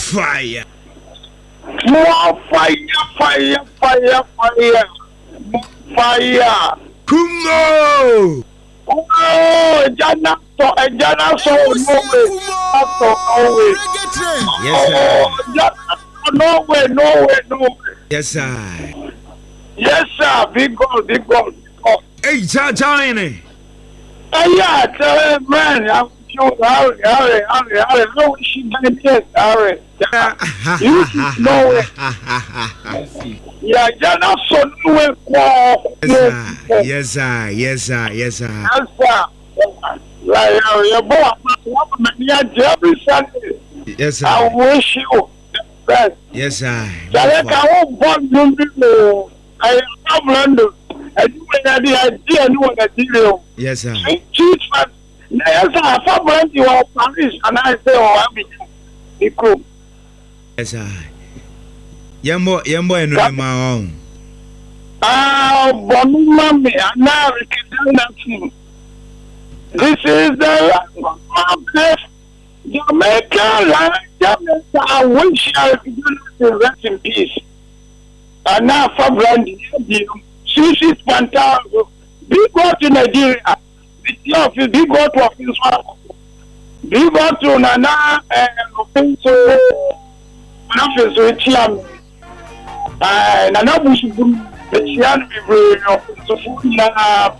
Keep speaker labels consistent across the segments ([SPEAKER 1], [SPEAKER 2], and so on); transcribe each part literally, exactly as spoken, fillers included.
[SPEAKER 1] fire.
[SPEAKER 2] More fire, fire, fire, fire. More fire.
[SPEAKER 1] Kumo.
[SPEAKER 2] Oh, Jana so, Jana so, no way, no way.
[SPEAKER 1] Yes, sir.
[SPEAKER 2] Oh, Jana, no way, no way, no way.
[SPEAKER 1] Yes, sir.
[SPEAKER 2] Yes, sir. Big goal, big goal, big goal.
[SPEAKER 1] Hey, Charlie.
[SPEAKER 2] Oh, yeah, tell him, man. I'm sure, Harry, Harry, Harry, Harry. No, she didn't get Harry. You know it. Yeah, Jana so, no way.
[SPEAKER 1] Yes, sir. Yes, sir. Yes, sir.
[SPEAKER 2] Yes, sir. Like, your boy, every Sunday.
[SPEAKER 1] Yes, sir.
[SPEAKER 2] I wish you the best.
[SPEAKER 1] Yes, sir.
[SPEAKER 2] I can't want to I am London. I do the idea and what I do.
[SPEAKER 1] Yes, sir.
[SPEAKER 2] Chief, yes, I have brand you are Paris, and I say, oh, I'm the crew.
[SPEAKER 1] Yes, sir. Yambo, Yambo, and my own.
[SPEAKER 2] Ah, Bonumami, and now we can nothing. This is the best Jamaica land. Jamaica, I wish I could rest in peace. And now for Brandy, Sushi Fantastic, big go to Nigeria, the office, big go to office, big go to Nana and office, office with Chiam, and Nana Bush, the Chiam, so for Nana.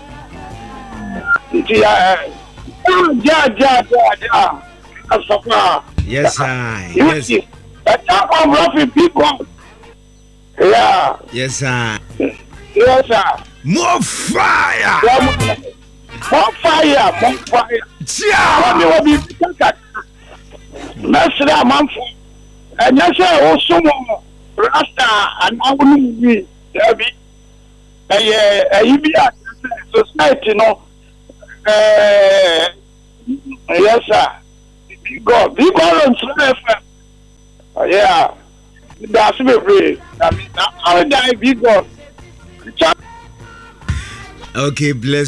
[SPEAKER 2] Yeah, yeah, yeah, yeah.
[SPEAKER 1] Yes, sir. Yes.
[SPEAKER 2] That's how I'm roughing people. Yeah.
[SPEAKER 1] Yes, sir.
[SPEAKER 2] Yes, sir.
[SPEAKER 1] More fire.
[SPEAKER 2] More fire. More fire.
[SPEAKER 1] Yeah.
[SPEAKER 2] What do you think? That's the man for. And yes, sir. Also, Rasta and I wouldn't be. A Libya society, no. Uh, yes, sir. Big God, big God on F M. Yeah, that's me free. I mean, I'll die, big God.
[SPEAKER 1] Okay, bless.